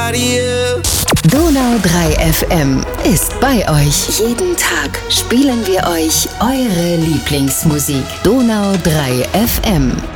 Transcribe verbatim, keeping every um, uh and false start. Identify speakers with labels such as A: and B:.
A: somebody else.
B: Donau drei F M ist bei euch. Jeden Tag spielen wir euch eure Lieblingsmusik. Donau drei F M.